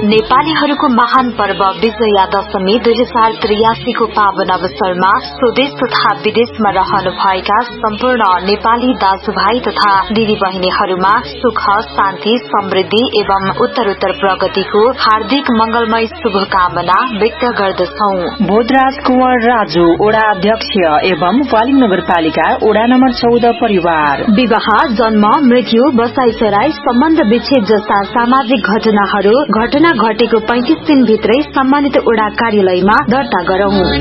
नेपालीहरूको महान पर्व विजया दशमी 2083 को पावन अवसरमा स्वदेश तथा विदेशमा रहनुभएका सम्पूर्ण नेपाली दाजुभाइ तथा दिदीबहिनीहरूमा सुख शान्ति समृद्धि एवं उत्तरोत्तर प्रगतिको हार्दिक मंगलमय शुभकामना व्यक्त गर्दछौ। बोधराज कुंवर राजु ओडा अध्यक्ष एवं वालिङ नगरपालिका ओडा नम्बर 14 परिवार। विवाह, जन्म, मृत्यु, बसाइसराई, सम्बन्ध विच्छेद जस्ता सामाजिक घटना घटेको 35 दिन भित्रै सम्मानित ओडा कार्यालयमा दर्ता गरौं।